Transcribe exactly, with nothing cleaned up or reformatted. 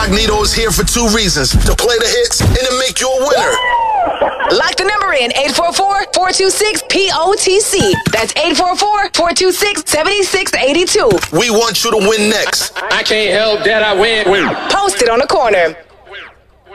Incognito is here for two reasons: to play the hits and to make you a winner. Lock the number in eight four four, four two six, P O T C. That's eight four four, four two six, seven six eight two. We want you to win next. I can't help that I win. Post it on the corner.